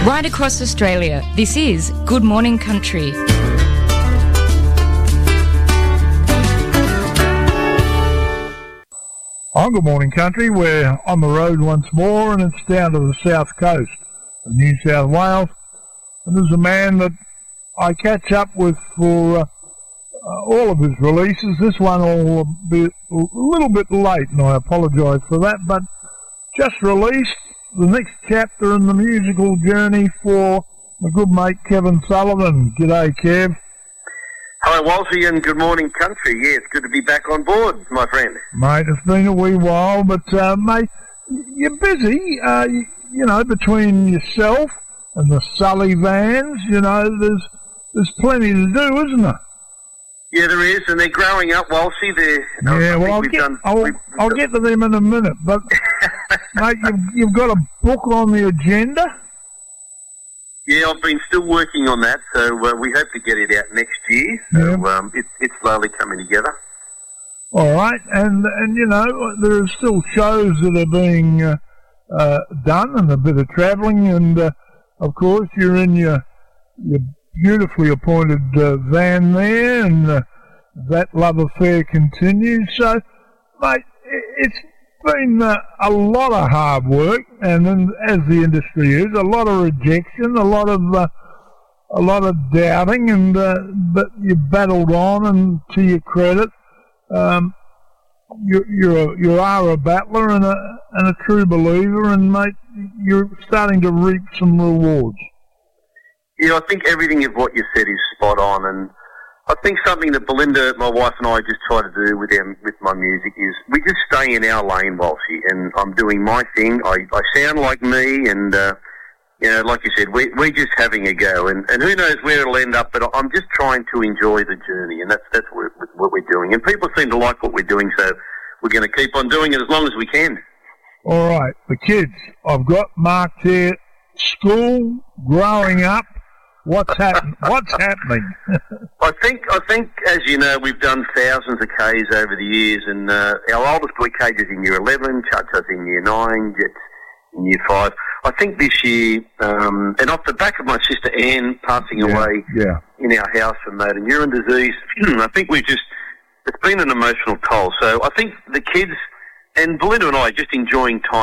Right across Australia, this is Good Morning Country. On Good Morning Country, we're on the road once more, and it's down to the south coast of New South Wales. And there's a man that I catch up with for all of his releases. This one will be a little bit late, and I apologise for that, but just released the next chapter in the musical journey for my good mate Kevin Sullivan. G'day, Kev. Hello, Walshy, and Good Morning Country. Yeah, it's good to be back on board, my friend. Mate, it's been a wee while, but, mate, you're busy, between yourself and the Sully vans, there's plenty to do, isn't there? Yeah, there is, and they're growing up, Walshy. I'll get to them in a minute, but, mate, you've got a book on the agenda? Yeah, I've been still working on that, so we hope to get it out next year. So it's slowly coming together. All right, and there are still shows that are being done and a bit of travelling, and of course you're in your beautifully appointed van there, and that love affair continues. So, mate, it's been a lot of hard work, and then, as the industry is, a lot of rejection, a lot of doubting, and but you battled on, and to your credit, you are a battler and a true believer, and mate, you're starting to reap some rewards. Yeah, I think everything of what you said is spot on, and I think something that Belinda, my wife, and I just try to do with my music is we just stay in our lane, Walshy, and I'm doing my thing. I sound like me, and like you said, we're just having a go, and who knows where it'll end up. But I'm just trying to enjoy the journey, and that's what we're doing. And people seem to like what we're doing, so we're going to keep on doing it as long as we can. All right, the kids, I've got marked here: school, growing up. What's happening? I think, as you know, we've done thousands of Ks over the years, and our oldest boy Cage is in Year 11, Chacha's in Year 9, Jet's in Year 5. I think this year, and off the back of my sister Anne passing away in our house from motor neuron disease, I think it's been an emotional toll. So I think the kids and Belinda and I are just enjoying time